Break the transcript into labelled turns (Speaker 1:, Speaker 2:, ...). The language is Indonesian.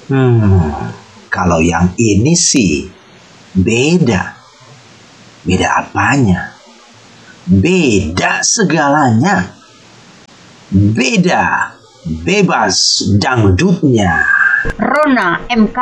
Speaker 1: Kalau yang ini sih beda. Beda apanya? Beda segalanya. Beda bebas dangdutnya.
Speaker 2: Rona MK